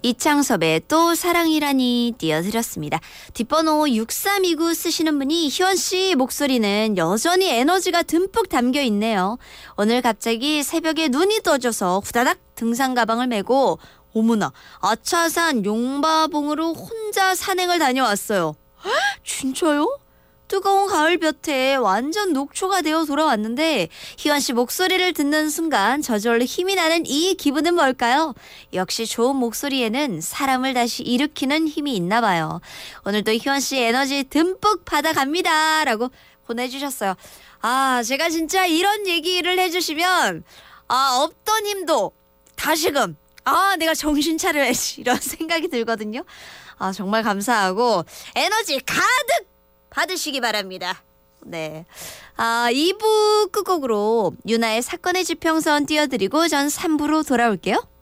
이창섭의 또 사랑이라니 띄워드렸습니다. 뒷번호 6329 쓰시는 분이 희원씨 목소리는 여전히 에너지가 듬뿍 담겨 있네요. 오늘 갑자기 새벽에 눈이 떠져서 후다닥 등산 가방을 메고 어머나 아차산 용바봉으로 혼자 산행을 다녀왔어요. 헉, 진짜요? 뜨거운 가을볕에 완전 녹초가 되어 돌아왔는데 희원씨 목소리를 듣는 순간 저절로 힘이 나는 이 기분은 뭘까요? 역시 좋은 목소리에는 사람을 다시 일으키는 힘이 있나 봐요. 오늘도 희원씨 에너지 듬뿍 받아갑니다 라고 보내주셨어요. 제가 진짜 이런 얘기를 해주시면 없던 힘도 다시금 내가 정신 차려야지 이런 생각이 들거든요. 정말 감사하고 에너지 가득 받으시기 바랍니다. 네. 2부 끝곡으로 유나의 사건의 지평선 띄워드리고 전 3부로 돌아올게요.